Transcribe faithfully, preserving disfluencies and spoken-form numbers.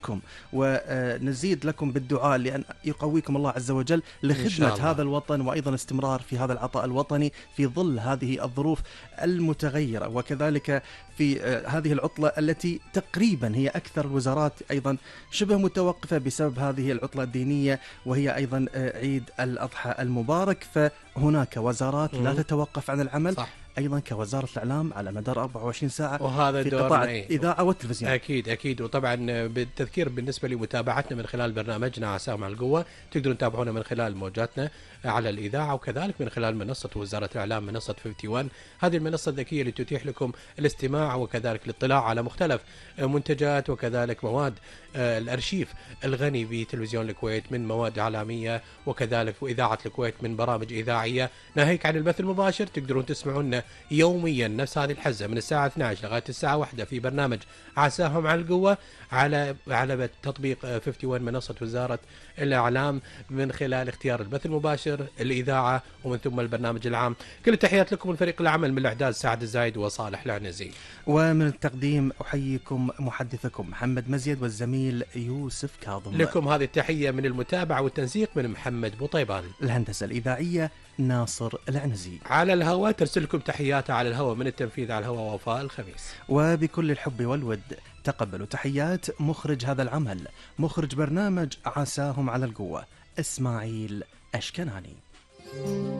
ونزيد لكم بالدعاء لأن يقويكم الله عز وجل لخدمة هذا الوطن، وأيضا استمرار في هذا العطاء الوطني في ظل هذه الظروف المتغيرة، وكذلك في هذه العطلة التي تقريبا هي أكثر الوزارات أيضا شبه متوقفة بسبب هذه العطلة الدينية، وهي أيضا عيد الأضحى المبارك. فهناك وزارات لا تتوقف عن العمل، صح. أيضا كوزارة الإعلام على مدار أربعة وعشرين ساعة، وهذا في قطاع الإذاعة والتلفزيون. أكيد أكيد. وطبعا بالتذكير بالنسبة لمتابعتنا من خلال برنامجنا عساهم على القوة، تقدرون تتابعونا من خلال موجاتنا على الإذاعة، وكذلك من خلال منصة وزارة الإعلام، منصة واحد وخمسين. هذه المنصة الذكية اللي تتيح لكم الاستماع وكذلك الاطلاع على مختلف منتجات وكذلك مواد الأرشيف الغني بتلفزيون الكويت من مواد إعلامية، وكذلك وإذاعة الكويت من برامج إذاعية. ناهيك عن البث المباشر، تقدرون تسمعونا يوميا نفس هذه الحزة من الساعة اثنتي عشرة لغاية الساعة واحدة في برنامج عساهم على القوة على على تطبيق واحد وخمسين منصة وزارة الإعلام، من خلال اختيار البث المباشر، الإذاعة، ومن ثم البرنامج العام. كل التحيات لكم من فريق العمل، من الإعداد سعد الزايد وصالح العنزي، ومن التقديم أحييكم محدثكم محمد مزيد والزميل يوسف كاظم. لكم هذه التحية من المتابعة والتنسيق من محمد بوطيبان. الهندسة الإذاعية ناصر العنزي. على الهواء ترسل لكم تحياتها على الهواء من التنفيذ على الهواء وفاء الخميس. وبكل الحب والود تقبلوا تحيات مخرج هذا العمل، مخرج برنامج عساهم على القوة، إسماعيل أشكناني.